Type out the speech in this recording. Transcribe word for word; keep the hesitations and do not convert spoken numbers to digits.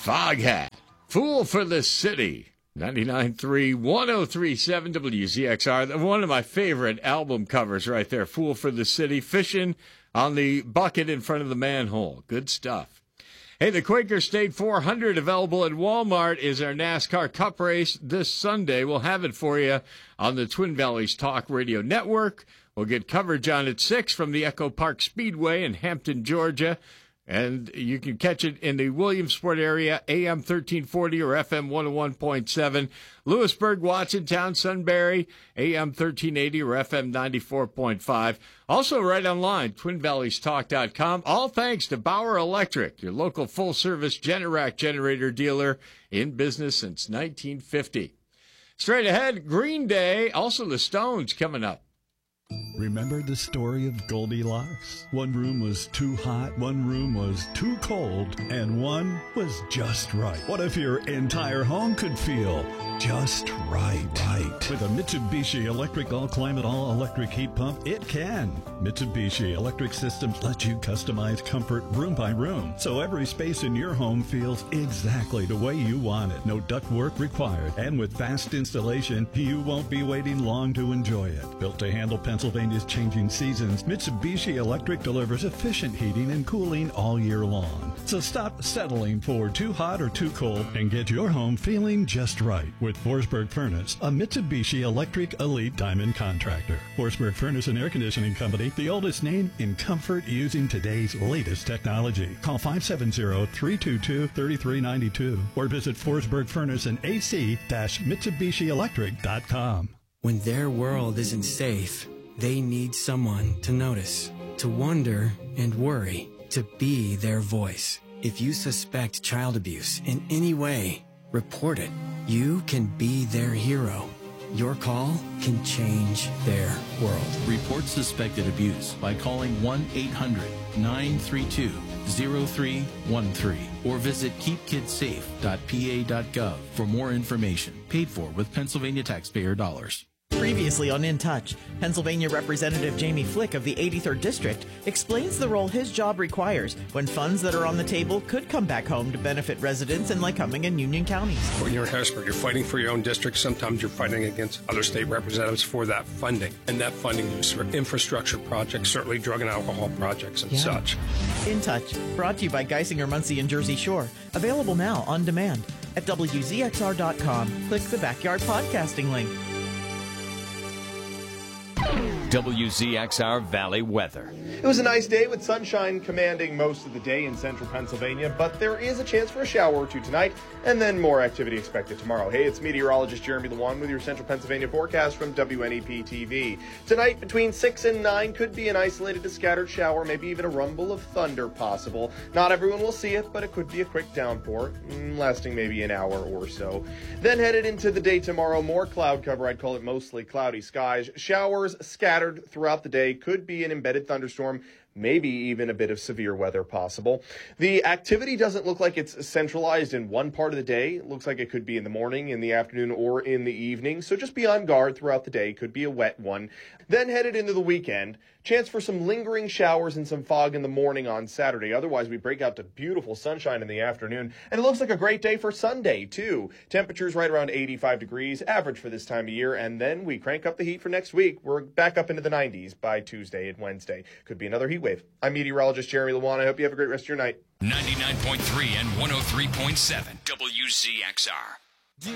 Foghat, Fool for the City, ninety-nine point three, one oh three point seven W Z X R. One of my favorite album covers right there, Fool for the City, fishing on the bucket in front of the manhole. Good stuff. Hey, the Quaker State four hundred available at Walmart is our NASCAR Cup race this Sunday. We'll have it for you on the Twin Valleys Talk Radio Network. We'll get coverage on at six from the Echo Park Speedway in Hampton, Georgia. And you can catch it in the Williamsport area, A M thirteen forty or F M one oh one point seven. Lewisburg, Watsontown, Sunbury, A M thirteen eighty or F M ninety-four point five. Also right online, twin valleys talk dot com. All thanks to Bauer Electric, your local full-service Generac generator dealer in business since nineteen fifty. Straight ahead, Green Day, also the Stones coming up. Remember the story of Goldilocks? One room was too hot, one room was too cold, and one was just right. What if your entire home could feel just right? Right. With a Mitsubishi Electric All-Climate All-Electric Heat Pump, it can. Mitsubishi Electric Systems let you customize comfort room by room, so every space in your home feels exactly the way you want it. No ductwork required. And with fast installation, you won't be waiting long to enjoy it. Built to handle Pennsylvania's changing seasons, Mitsubishi Electric delivers efficient heating and cooling all year long. So stop settling for too hot or too cold and get your home feeling just right with Forsberg Furnace, a Mitsubishi Electric Elite Diamond contractor. Forsberg Furnace and Air Conditioning Company, the oldest name in comfort using today's latest technology. Call five seven zero, three two two, three three nine two or visit Forsberg Furnace and A C Mitsubishi Electric dot com. When their world isn't safe, they need someone to notice, to wonder and worry, to be their voice. If you suspect child abuse in any way, report it. You can be their hero. Your call can change their world. Report suspected abuse by calling one eight hundred, nine three two, zero three one three or visit keep kids safe dot p a dot gov for more information. Paid for with Pennsylvania taxpayer dollars. Previously on In Touch, Pennsylvania Representative Jamie Flick of the eighty-third District explains the role his job requires when funds that are on the table could come back home to benefit residents in Lycoming and Union counties. When you're in Harrisburg, you're fighting for your own district. Sometimes you're fighting against other state representatives for that funding. And that funding is for infrastructure projects, certainly drug and alcohol projects and yeah. such. In Touch, brought to you by Geisinger, Muncie, and Jersey Shore. Available now on demand at W Z X R dot com. Click the Backyard Podcasting link. W Z X R Valley weather. It was a nice day with sunshine commanding most of the day in central Pennsylvania, but there is a chance for a shower or two tonight, and then more activity expected tomorrow. Hey, it's meteorologist Jeremy Lewan with your central Pennsylvania forecast from W N E P T V. Tonight, between six and nine, could be an isolated to scattered shower, maybe even a rumble of thunder possible. Not everyone will see it, but it could be a quick downpour, lasting maybe an hour or so. Then headed into the day tomorrow, more cloud cover. I'd call it mostly cloudy skies. Showers scattered throughout the day, could be an embedded thunderstorm, maybe even a bit of severe weather possible. The activity doesn't look like it's centralized in one part of the day. It looks like it could be in the morning, in the afternoon, or in the evening. So just be on guard throughout the day. Could be a wet one. Then headed into the weekend, chance for some lingering showers and some fog in the morning on Saturday. Otherwise, we break out to beautiful sunshine in the afternoon. And it looks like a great day for Sunday, too. Temperatures right around eighty-five degrees, average for this time of year. And then we crank up the heat for next week. We're back up into the nineties by Tuesday and Wednesday. Could be another heat wave. I'm meteorologist Jeremy Lewan. I hope you have a great rest of your night. ninety-nine point three and one oh three point seven W Z X R.